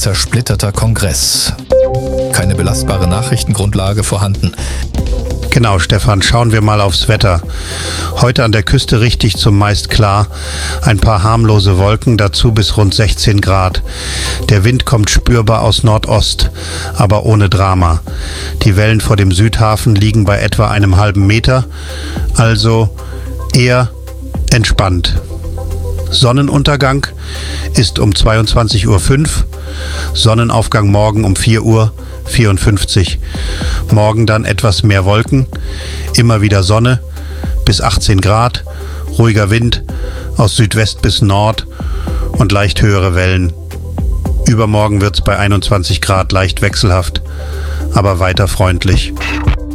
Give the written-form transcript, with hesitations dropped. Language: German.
Zersplitterter Kongress. Keine belastbare Nachrichtengrundlage vorhanden. Genau, Stefan, schauen wir mal aufs Wetter. Heute an der Küste richtig zumeist klar. Ein paar harmlose Wolken, dazu bis rund 16 Grad. Der Wind kommt spürbar aus Nordost, aber ohne Drama. Die Wellen vor dem Südhafen liegen bei etwa einem halben Meter, also eher entspannt. Sonnenuntergang ist um 22:05 Uhr, Sonnenaufgang morgen um 4:54 Uhr. Morgen dann etwas mehr Wolken, immer wieder Sonne, bis 18 Grad, ruhiger Wind aus Südwest bis Nord und leicht höhere Wellen. Übermorgen wird's bei 21 Grad leicht wechselhaft, aber weiter freundlich.